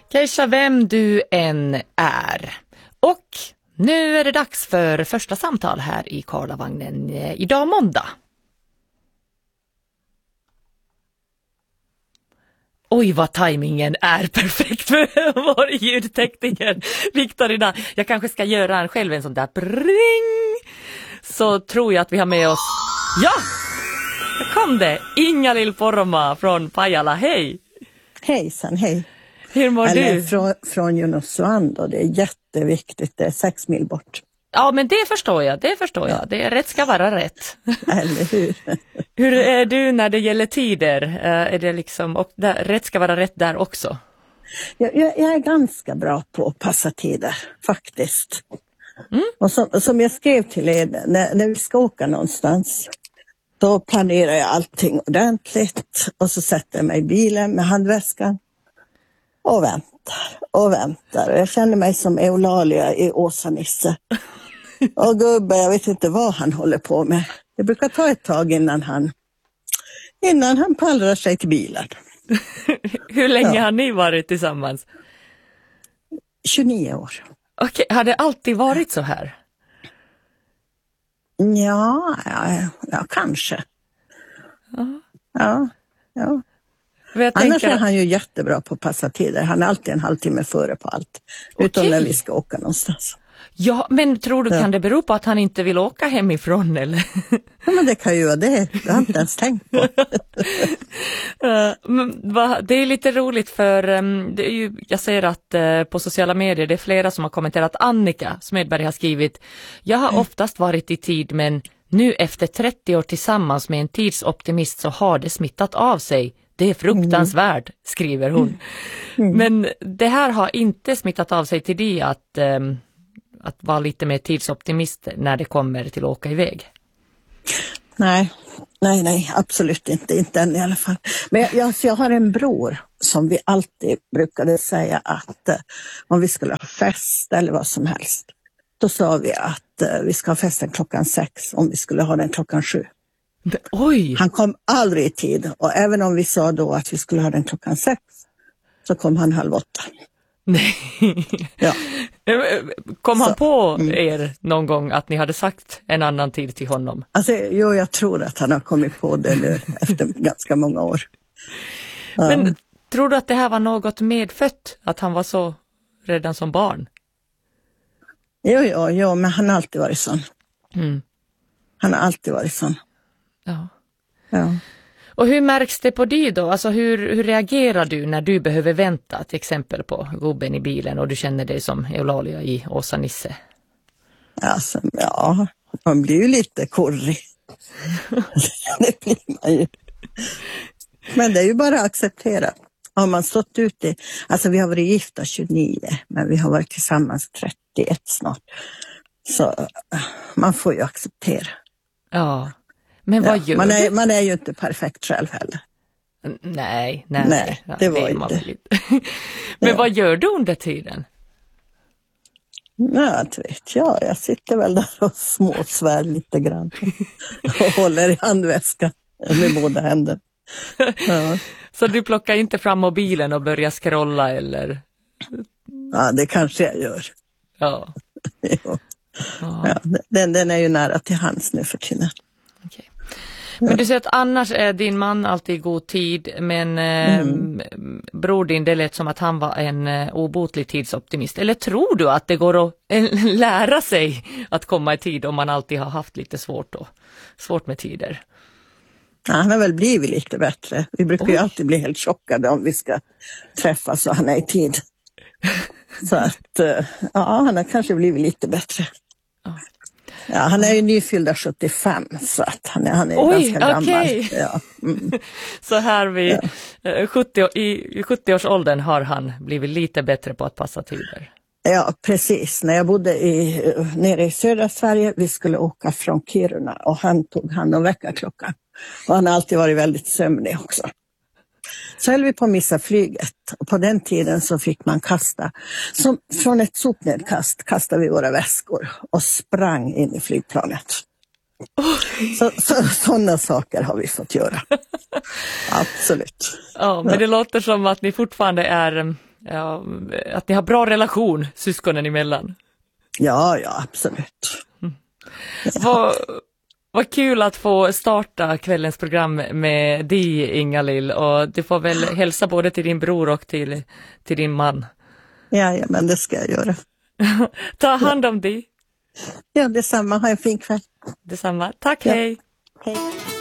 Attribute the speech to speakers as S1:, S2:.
S1: Keisha, vem du än är. Och nu är det dags för första samtal här i Karlavagnen idag måndag. Oj, vad tajmingen är perfekt för vår ljudtekniker Viktor idag. Jag kanske ska göra en själv en sån där bring. Så tror jag att vi har med oss... Ja! Där kom det! Inga-Lill Poromaa från Pajala. Hej!
S2: Hejsan, hej.
S1: Hur mår du?
S2: Från Junosuando. Det är jätteviktigt. Det är 6 mil bort.
S1: Ja, men det förstår jag. Det är rätt ska vara rätt.
S2: Eller hur?
S1: Hur är du när det gäller tider? Är det liksom, och rätt ska vara rätt där också?
S2: Jag är ganska bra på att passa tider, faktiskt. Mm. Och som jag skrev till er, när vi ska åka någonstans, då planerar jag allting ordentligt. Och så sätter jag mig i bilen med handväskan och väntar. Och jag känner mig som Eulalia i Åsa-Nisse. Och gubbe, jag vet inte vad han håller på med. Det brukar ta ett tag innan han pallrar sig till bilen.
S1: Hur länge har ni varit tillsammans?
S2: 29 år.
S1: Okej, har det alltid varit så här?
S2: Ja, kanske. Ja. Annars är han ju jättebra på att passa tider. Han är alltid en halvtimme före på allt. Utom när vi ska åka någonstans.
S1: Ja, men tror du kan det bero på att han inte vill åka hemifrån eller?
S2: Ja, men det kan ju vara det. Det har jag inte ens tänkt på.
S1: Det är lite roligt för det är ju, jag ser att på sociala medier det är flera som har kommenterat. Annika Smedberg har skrivit: jag har oftast varit i tid, men nu efter 30 år tillsammans med en tidsoptimist så har det smittat av sig. Det är fruktansvärt, skriver hon. Men det här har inte smittat av sig till det att vara lite mer tidsoptimist när det kommer till att åka iväg?
S2: Nej, absolut inte än i alla fall. Men jag har en bror som vi alltid brukade säga att om vi skulle ha fest eller vad som helst, då sa vi att vi ska ha festen 6:00 om vi skulle ha den 7:00.
S1: Oj!
S2: Han kom aldrig i tid, och även om vi sa då att vi skulle ha den 6:00 så kom han 7:30.
S1: Nej.
S2: Ja.
S1: Kom han på er någon gång att ni hade sagt en annan tid till honom?
S2: Alltså, jag tror att han har kommit på det nu efter ganska många år.
S1: Men tror du att det här var något medfött? Att han var så redan som barn?
S2: Jo, men han har alltid varit sån. Han har alltid varit sån. Ja.
S1: Och hur märks det på dig då? Alltså hur reagerar du när du behöver vänta till exempel på gubben i bilen och du känner dig som Eulalia i Åsa-Nisse?
S2: Alltså, man blir ju lite korrig. Det blir man ju. Men det är ju bara att acceptera. Har man stått ute, alltså vi har varit gifta 29, men vi har varit tillsammans 31 snart. Så man får ju acceptera.
S1: Ja. Men vad gör du?
S2: Man är ju inte perfekt själv heller.
S1: Nej,
S2: det var inte.
S1: Men vad gör du under tiden?
S2: Ja, det vet jag. Jag sitter väl där och småsvär lite grann. Och håller i handväskan med båda händer. Ja.
S1: Så du plockar inte fram mobilen och börjar scrolla eller?
S2: Ja, det kanske jag gör.
S1: Ja.
S2: Ja, den är ju nära till hands nu för tiden.
S1: Okay. Men du säger att annars är din man alltid i god tid, men bror din, det lät som att han var en obotlig tidsoptimist. Eller tror du att det går att lära sig att komma i tid om man alltid har haft lite svårt med tider?
S2: Ja, han har väl blivit lite bättre. Vi brukar ju alltid bli helt chockade om vi ska träffas och han är i tid. Så att, han har kanske blivit lite bättre. Ja, han är ju nyfyllda 75, så att han är ganska gammal.
S1: Okay.
S2: Ja.
S1: Så här vid 70-årsåldern har han blivit lite bättre på att passa tider.
S2: Ja, precis. När jag bodde nere i södra Sverige, vi skulle åka från Kiruna och han tog hand om väckarklockan. Och han har alltid varit väldigt sömnig också. Så höll vi på att missa flyget, och på den tiden så fick man kasta, som från ett sopnedkast kastade vi våra väskor och sprang in i flygplanet. Sådana saker har vi fått göra. Absolut.
S1: Ja, men det låter som att ni fortfarande är Ja, att ni har bra relation syskonen emellan.
S2: Ja, absolut.
S1: Vad kul att få starta kvällens program med dig, Inga-Lill, och du får väl hälsa både till din bror och till din man.
S2: Ja, men det ska jag göra.
S1: Ta hand om dig.
S2: Ja, detsamma. Ha en fin kväll.
S1: Detsamma. Tack,
S2: ja.
S1: Hej.
S2: Hej.